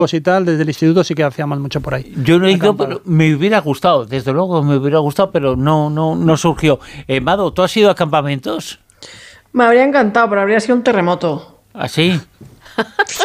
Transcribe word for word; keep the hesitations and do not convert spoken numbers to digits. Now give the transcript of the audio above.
y tal, desde el instituto sí que hacíamos mucho por ahí. Yo no he ido, pero me hubiera gustado, desde luego me hubiera gustado, pero no, no, no surgió. Eh, Mado, ¿tú has ido a campamentos? Me habría encantado, pero habría sido un terremoto. ¿Así?